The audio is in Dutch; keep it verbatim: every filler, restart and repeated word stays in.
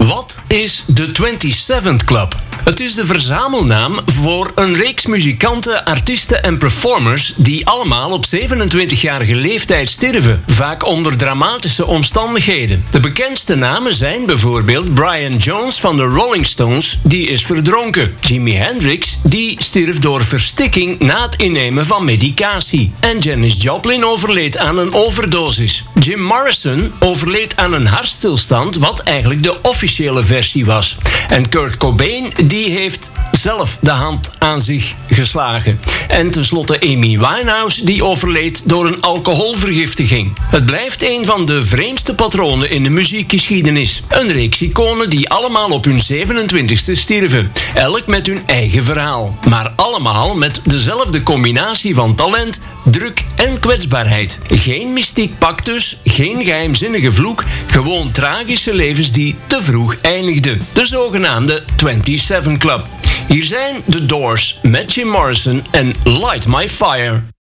Wat is de twenty-seventh Club? Het is de verzamelnaam voor een reeks muzikanten, artiesten en performers die allemaal op zevenentwintigjarige leeftijd sterven, vaak onder dramatische omstandigheden. De bekendste namen zijn bijvoorbeeld Brian Jones van de Rolling Stones, die is verdronken. Jimi Hendrix, die stierf door verstikking na het innemen van medicatie. En Janis Joplin overleed aan een overdosis. Jim Morrison overleed aan een hartstilstand, wat eigenlijk de officiële versie was. En Kurt Cobain, die heeft zelf de hand aan zich geslagen. En tenslotte Amy Winehouse, die overleed door een alcoholvergiftiging. Het blijft een van de vreemdste patronen in de muziekgeschiedenis. Een reeks iconen die allemaal op hun zevenentwintigste stierven. Elk met hun eigen verhaal. Maar allemaal met dezelfde combinatie van talent, druk en kwetsbaarheid. Geen mystiek pact dus, geen geheimzinnige vloek, gewoon tragische levens die te vroeg eindigden. De zogenaamde twenty-seven Club. Hier zijn The Doors met Jim Morrison en Light My Fire.